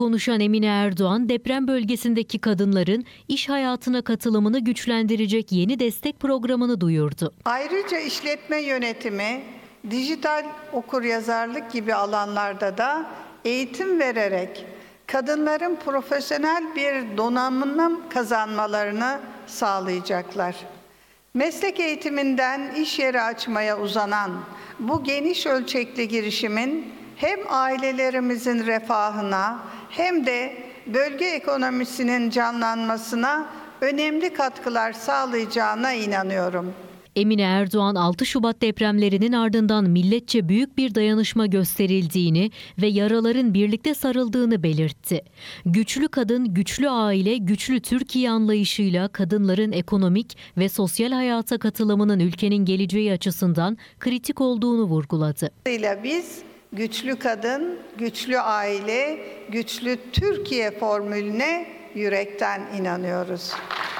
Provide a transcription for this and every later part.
Konuşan Emine Erdoğan, deprem bölgesindeki kadınların iş hayatına katılımını güçlendirecek yeni destek programını duyurdu. Ayrıca işletme yönetimi, dijital okuryazarlık gibi alanlarda da eğitim vererek kadınların profesyonel bir donanım kazanmalarını sağlayacaklar. Meslek eğitiminden iş yeri açmaya uzanan bu geniş ölçekli girişimin hem ailelerimizin refahına hem de bölge ekonomisinin canlanmasına önemli katkılar sağlayacağına inanıyorum. Emine Erdoğan, 6 Şubat depremlerinin ardından milletçe büyük bir dayanışma gösterildiğini ve yaraların birlikte sarıldığını belirtti. Güçlü kadın, güçlü aile, güçlü Türkiye anlayışıyla kadınların ekonomik ve sosyal hayata katılımının ülkenin geleceği açısından kritik olduğunu vurguladı. Biz güçlü kadın, güçlü aile, güçlü Türkiye formülüne yürekten inanıyoruz.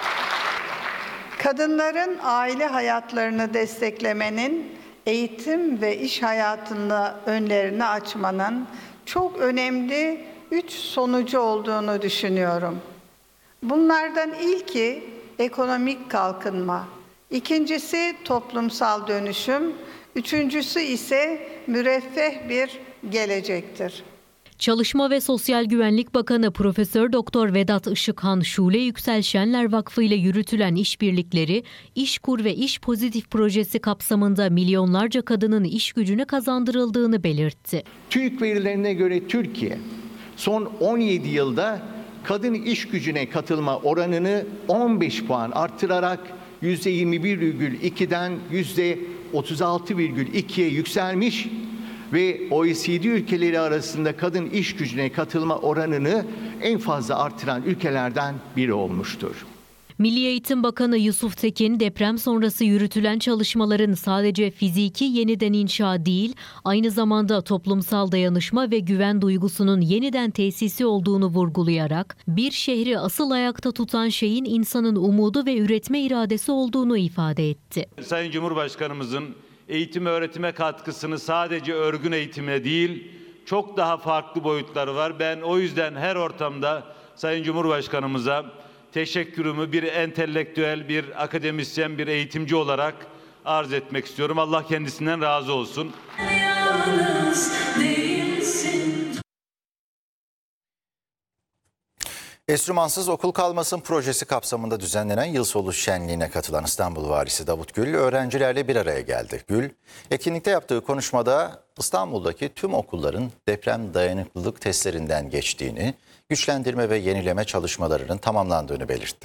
Kadınların aile hayatlarını desteklemenin, eğitim ve iş hayatında önlerini açmanın çok önemli 3 sonucu olduğunu düşünüyorum. Bunlardan ilki ekonomik kalkınma, ikincisi toplumsal dönüşüm, üçüncüsü ise müreffeh bir gelecektir. Çalışma ve Sosyal Güvenlik Bakanı Profesör Doktor Vedat Işıkhan, Şule Yüksel Şenler Vakfı ile yürütülen işbirlikleri, İşkur ve İş Pozitif projesi kapsamında milyonlarca kadının iş gücüne kazandırıldığını belirtti. TÜİK verilerine göre Türkiye son 17 yılda kadın iş gücüne katılma oranını 15 puan artırarak %21,2'den %36,2'ye yükselmiş ve OECD ülkeleri arasında kadın iş gücüne katılma oranını en fazla artıran ülkelerden biri olmuştur. Milli Eğitim Bakanı Yusuf Tekin, deprem sonrası yürütülen çalışmaların sadece fiziki yeniden inşa değil, aynı zamanda toplumsal dayanışma ve güven duygusunun yeniden tesisi olduğunu vurgulayarak, bir şehri asıl ayakta tutan şeyin insanın umudu ve üretme iradesi olduğunu ifade etti. Sayın Cumhurbaşkanımızın eğitim öğretime katkısını sadece örgün eğitimle değil, çok daha farklı boyutları var. Ben o yüzden her ortamda Sayın Cumhurbaşkanımıza teşekkürümü bir entelektüel, bir akademisyen, bir eğitimci olarak arz etmek istiyorum. Allah kendisinden razı olsun. Enstrümansız okul kalmasın projesi kapsamında düzenlenen yıl sonu şenliğine katılan İstanbul Valisi Davut Gül öğrencilerle bir araya geldi. Gül, etkinlikte yaptığı konuşmada İstanbul'daki tüm okulların deprem dayanıklılık testlerinden geçtiğini, güçlendirme ve yenileme çalışmalarının tamamlandığını belirtti.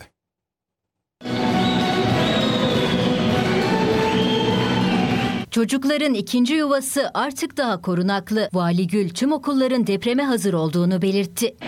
Çocukların ikinci yuvası artık daha korunaklı. Vali Gül tüm okulların depreme hazır olduğunu belirtti.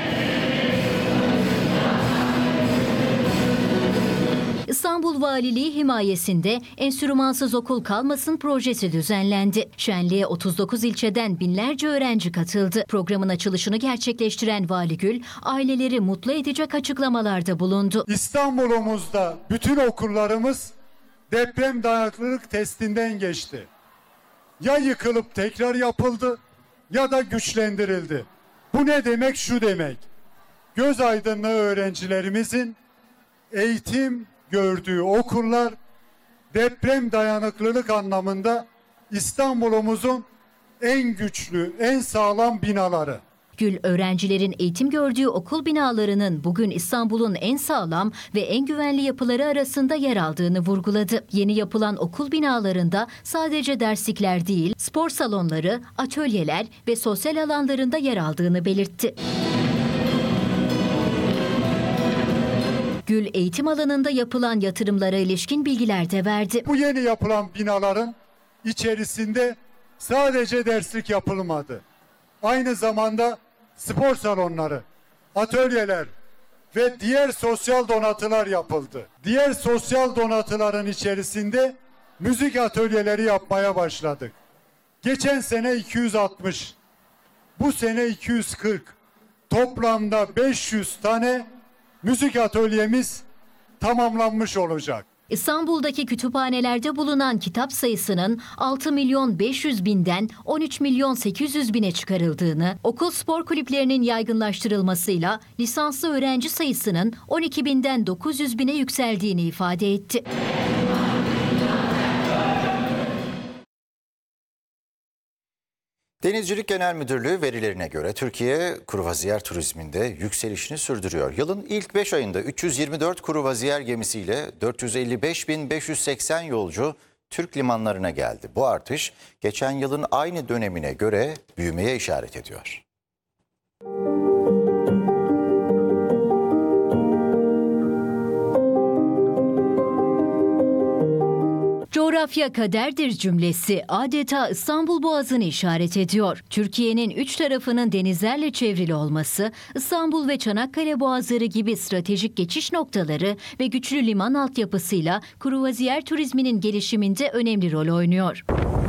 İstanbul Valiliği himayesinde Enstrümansız Okul Kalmasın projesi düzenlendi. Şenliğe 39 ilçeden binlerce öğrenci katıldı. Programın açılışını gerçekleştiren Vali Gül, aileleri mutlu edecek açıklamalarda bulundu. İstanbul'umuzda bütün okullarımız deprem dayanıklılık testinden geçti. Ya yıkılıp tekrar yapıldı ya da güçlendirildi. Bu ne demek? Şu demek. Göz aydınlığı öğrencilerimizin eğitim gördüğü okullar deprem dayanıklılık anlamında İstanbul'umuzun en güçlü, en sağlam binaları. Gül, öğrencilerin eğitim gördüğü okul binalarının bugün İstanbul'un en sağlam ve en güvenli yapıları arasında yer aldığını vurguladı. Yeni yapılan okul binalarında sadece derslikler değil, spor salonları, atölyeler ve sosyal alanlarında yer aldığını belirtti. Gül, eğitim alanında yapılan yatırımlara ilişkin bilgiler de verdi. Bu yeni yapılan binaların içerisinde sadece derslik yapılmadı. Aynı zamanda spor salonları, atölyeler ve diğer sosyal donatılar yapıldı. Diğer sosyal donatıların içerisinde müzik atölyeleri yapmaya başladık. Geçen sene 260, bu sene 240. Toplamda 500 tane müzik atölyemiz tamamlanmış olacak. İstanbul'daki kütüphanelerde bulunan kitap sayısının 6.500.000'den 13.800.000'e çıkarıldığını, okul spor kulüplerinin yaygınlaştırılmasıyla lisanslı öğrenci sayısının 12.000'den 900.000'e yükseldiğini ifade etti. Denizcilik Genel Müdürlüğü verilerine göre Türkiye kruvaziyer turizminde yükselişini sürdürüyor. Yılın ilk 5 ayında 324 kruvaziyer gemisiyle 455.580 yolcu Türk limanlarına geldi. Bu artış geçen yılın aynı dönemine göre büyümeye işaret ediyor. Coğrafya kaderdir cümlesi adeta İstanbul Boğazı'nı işaret ediyor. Türkiye'nin 3 tarafının denizlerle çevrili olması, İstanbul ve Çanakkale boğazları gibi stratejik geçiş noktaları ve güçlü liman altyapısıyla kruvaziyer turizminin gelişiminde önemli rol oynuyor.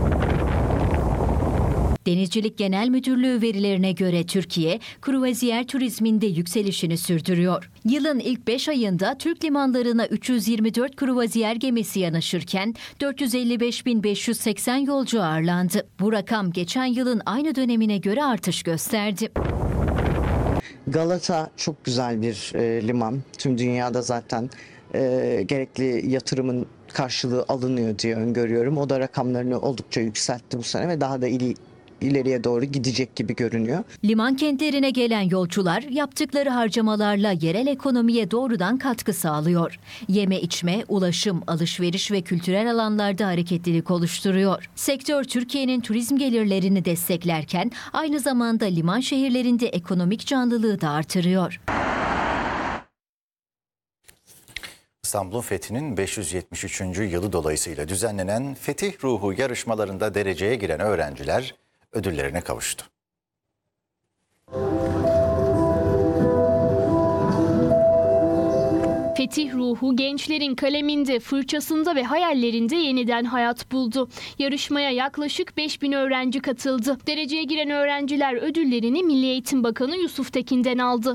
Denizcilik Genel Müdürlüğü verilerine göre Türkiye, kruvaziyer turizminde yükselişini sürdürüyor. Yılın ilk 5 ayında Türk limanlarına 324 kruvaziyer gemisi yanaşırken 455.580 yolcu ağırlandı. Bu rakam geçen yılın aynı dönemine göre artış gösterdi. Galata çok güzel bir liman. Tüm dünyada zaten gerekli yatırımın karşılığı alınıyor diye öngörüyorum. O da rakamlarını oldukça yükseltti bu sene ve daha da ileriye doğru gidecek gibi görünüyor. Liman kentlerine gelen yolcular yaptıkları harcamalarla yerel ekonomiye doğrudan katkı sağlıyor. Yeme içme, ulaşım, alışveriş ve kültürel alanlarda hareketlilik oluşturuyor. Sektör Türkiye'nin turizm gelirlerini desteklerken aynı zamanda liman şehirlerinde ekonomik canlılığı da artırıyor. İstanbul'un fethinin 573. yılı dolayısıyla düzenlenen Fetih Ruhu yarışmalarında dereceye giren öğrenciler ödüllerine kavuştu. Fetih ruhu gençlerin kaleminde, fırçasında ve hayallerinde yeniden hayat buldu. Yarışmaya yaklaşık 5.000 öğrenci katıldı. Dereceye giren öğrenciler ödüllerini Milli Eğitim Bakanı Yusuf Tekin'den aldı.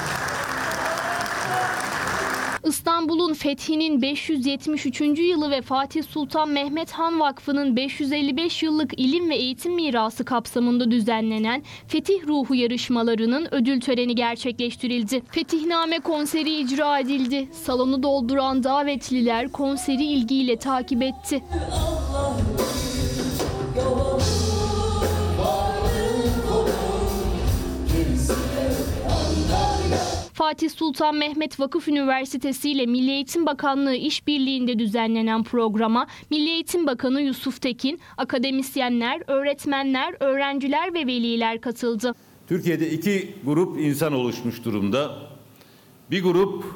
İstanbul'un fethinin 573. yılı ve Fatih Sultan Mehmet Han Vakfı'nın 555 yıllık ilim ve eğitim mirası kapsamında düzenlenen Fetih Ruhu yarışmalarının ödül töreni gerçekleştirildi. Fetihname konseri icra edildi. Salonu dolduran davetliler konseri ilgiyle takip etti. Fatih Sultan Mehmet Vakıf Üniversitesi ile Milli Eğitim Bakanlığı işbirliğinde düzenlenen programa Milli Eğitim Bakanı Yusuf Tekin, akademisyenler, öğretmenler, öğrenciler ve veliler katıldı. Türkiye'de iki grup insan oluşmuş durumda. Bir grup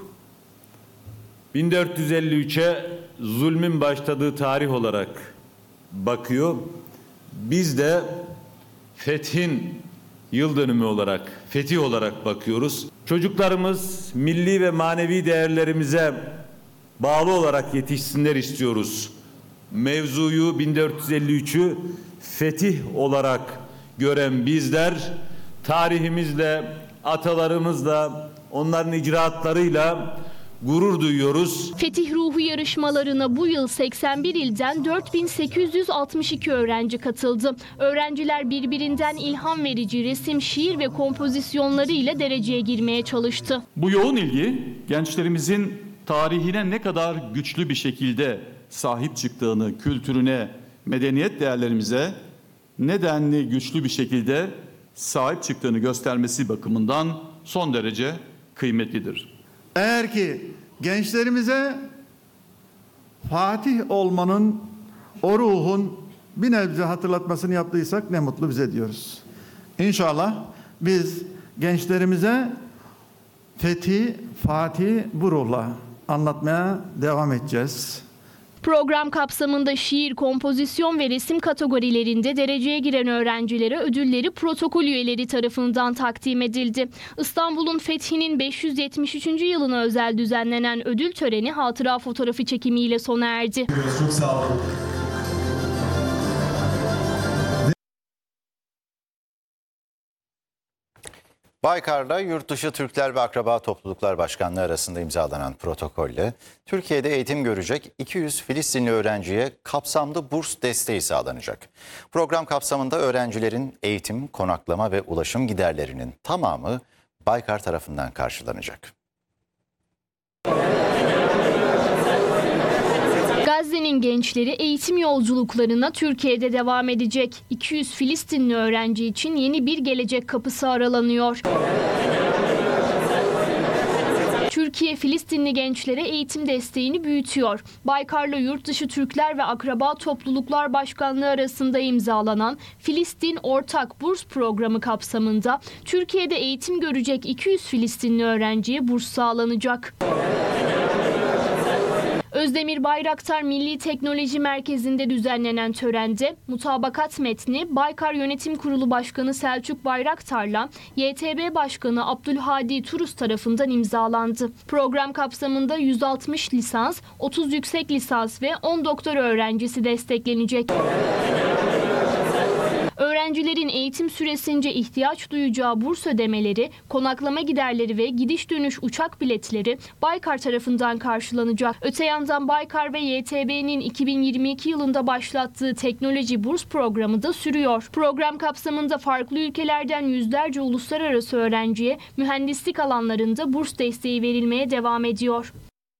1453'e zulmün başladığı tarih olarak bakıyor. Biz de fethin yıl dönümü olarak, fetih olarak bakıyoruz. Çocuklarımız milli ve manevi değerlerimize bağlı olarak yetişsinler istiyoruz. Mevzuyu 1453'ü fetih olarak gören bizler tarihimizle, atalarımızla, onların icraatlarıyla gurur duyuyoruz. Fetih Ruhu yarışmalarına bu yıl 81 ilden 4862 öğrenci katıldı. Öğrenciler birbirinden ilham verici resim, şiir ve kompozisyonları ile dereceye girmeye çalıştı. Bu yoğun ilgi gençlerimizin tarihine ne kadar güçlü bir şekilde sahip çıktığını, kültürüne, medeniyet değerlerimize nedenli güçlü bir şekilde sahip çıktığını göstermesi bakımından son derece kıymetlidir. Eğer ki gençlerimize Fatih olmanın, o ruhun bir nebze hatırlatmasını yaptıysak ne mutlu bize diyoruz. İnşallah biz gençlerimize Fethi, Fatih bu ruhla anlatmaya devam edeceğiz. Program kapsamında şiir, kompozisyon ve resim kategorilerinde dereceye giren öğrencilere ödülleri protokol üyeleri tarafından takdim edildi. İstanbul'un fethinin 573. yılına özel düzenlenen ödül töreni hatıra fotoğrafı çekimiyle sona erdi. Çok sağ olun. Baykar'la Yurtdışı Türkler ve Akraba Topluluklar Başkanlığı arasında imzalanan protokolle Türkiye'de eğitim görecek 200 Filistinli öğrenciye kapsamlı burs desteği sağlanacak. Program kapsamında öğrencilerin eğitim, konaklama ve ulaşım giderlerinin tamamı Baykar tarafından karşılanacak. Gazze'nin gençleri eğitim yolculuklarına Türkiye'de devam edecek. 200 Filistinli öğrenci için yeni bir gelecek kapısı aralanıyor. Türkiye, Filistinli gençlere eğitim desteğini büyütüyor. Baykar'la Yurtdışı Türkler ve Akraba Topluluklar Başkanlığı arasında imzalanan Filistin Ortak Burs Programı kapsamında Türkiye'de eğitim görecek 200 Filistinli öğrenciye burs sağlanacak. Özdemir Bayraktar Milli Teknoloji Merkezi'nde düzenlenen törende mutabakat metni Baykar Yönetim Kurulu Başkanı Selçuk Bayraktar'la YTB Başkanı Abdülhadi Turus tarafından imzalandı. Program kapsamında 160 lisans, 30 yüksek lisans ve 10 doktora öğrencisi desteklenecek. Öğrencilerin eğitim süresince ihtiyaç duyacağı burs ödemeleri, konaklama giderleri ve gidiş dönüş uçak biletleri Baykar tarafından karşılanacak. Öte yandan Baykar ve YTB'nin 2022 yılında başlattığı teknoloji burs programı da sürüyor. Program kapsamında farklı ülkelerden yüzlerce uluslararası öğrenciye mühendislik alanlarında burs desteği verilmeye devam ediyor.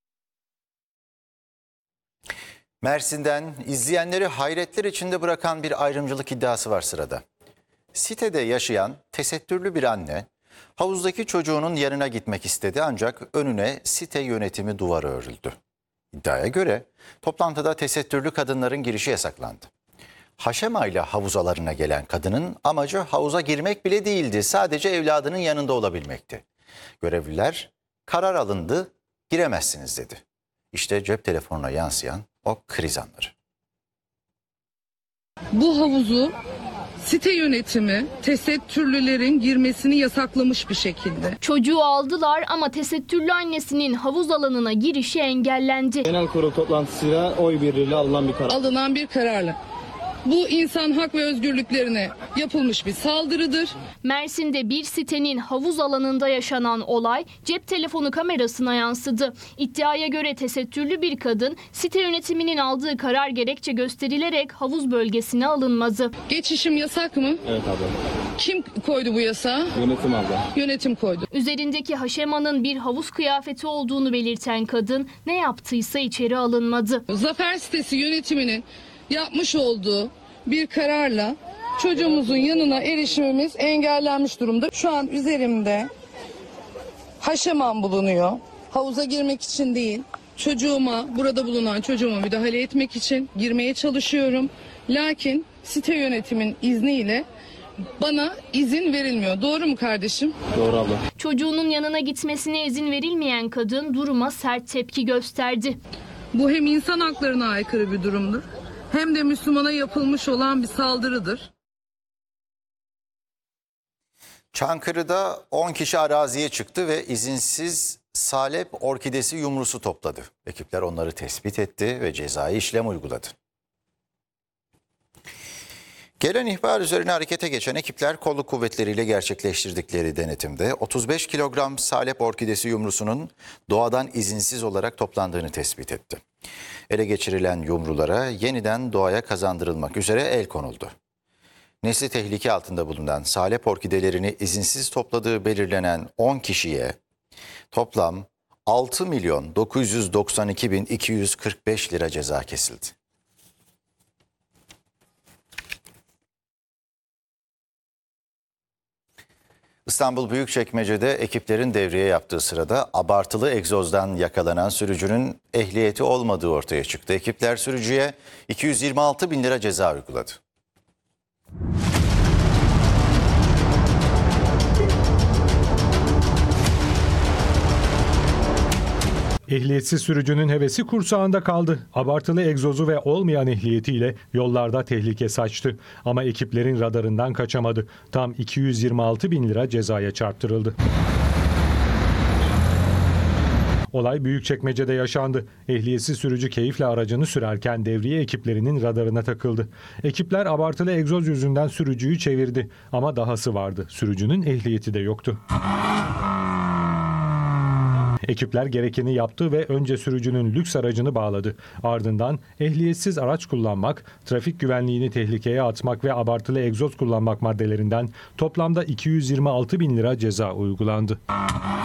Mersin'den izleyenleri hayretler içinde bırakan bir ayrımcılık iddiası var sırada. Sitede yaşayan tesettürlü bir anne havuzdaki çocuğunun yanına gitmek istedi ancak önüne site yönetimi duvarı örüldü. İddiaya göre toplantıda tesettürlü kadınların girişi yasaklandı. Haşema ile havuz alanına gelen kadının amacı havuza girmek bile değildi, sadece evladının yanında olabilmekti. Görevliler karar alındı, giremezsiniz dedi. İşte cep telefonuna yansıyan o kriz anları. Bu havuzu site yönetimi tesettürlülerin girmesini yasaklamış bir şekilde. Çocuğu aldılar ama tesettürlü annesinin havuz alanına girişi engellendi. Genel kurul toplantısıyla oy birliğiyle alınan bir karar. Alınan bir kararla. Bu insan hak ve özgürlüklerine yapılmış bir saldırıdır. Mersin'de bir sitenin havuz alanında yaşanan olay cep telefonu kamerasına yansıdı. İddiaya göre tesettürlü bir kadın site yönetiminin aldığı karar gerekçe gösterilerek havuz bölgesine alınmadı. Geçişim yasak mı? Evet abla. Kim koydu bu yasağı? Yönetim abla. Yönetim koydu. Üzerindeki haşemanın bir havuz kıyafeti olduğunu belirten kadın ne yaptıysa içeri alınmadı. Zafer sitesi yönetiminin yapmış olduğu bir kararla çocuğumuzun yanına erişimimiz engellenmiş durumda. Şu an üzerimde haşemam bulunuyor. Havuza girmek için değil, burada bulunan çocuğuma müdahale etmek için girmeye çalışıyorum. Lakin site yönetimin izniyle bana izin verilmiyor. Doğru mu kardeşim? Doğru abla. Çocuğunun yanına gitmesine izin verilmeyen kadın duruma sert tepki gösterdi. Bu hem insan haklarına aykırı bir durumdur, hem de Müslümana yapılmış olan bir saldırıdır. Çankırı'da 10 kişi araziye çıktı ve izinsiz salep orkidesi yumrusu topladı. Ekipler onları tespit etti ve cezai işlem uyguladı. Gelen ihbar üzerine harekete geçen ekipler kolluk kuvvetleriyle gerçekleştirdikleri denetimde 35 kilogram salep orkidesi yumrusunun doğadan izinsiz olarak toplandığını tespit etti. Ele geçirilen yumrulara yeniden doğaya kazandırılmak üzere el konuldu. Nesli tehlike altında bulunan salep orkidelerini izinsiz topladığı belirlenen 10 kişiye toplam 6.992.245 lira ceza kesildi. İstanbul Büyükçekmece'de ekiplerin devriye yaptığı sırada abartılı egzozdan yakalanan sürücünün ehliyeti olmadığı ortaya çıktı. Ekipler sürücüye 226.000 lira ceza uyguladı. Ehliyetsiz sürücünün hevesi kursağında kaldı. Abartılı egzozu ve olmayan ehliyetiyle yollarda tehlike saçtı. Ama ekiplerin radarından kaçamadı. Tam 226.000 lira cezaya çarptırıldı. Olay Büyükçekmece'de yaşandı. Ehliyetsiz sürücü keyifle aracını sürerken devriye ekiplerinin radarına takıldı. Ekipler abartılı egzoz yüzünden sürücüyü çevirdi. Ama dahası vardı. Sürücünün ehliyeti de yoktu. Ekipler gerekeni yaptı ve önce sürücünün lüks aracını bağladı. Ardından ehliyetsiz araç kullanmak, trafik güvenliğini tehlikeye atmak ve abartılı egzoz kullanmak maddelerinden toplamda 226 bin lira ceza uygulandı.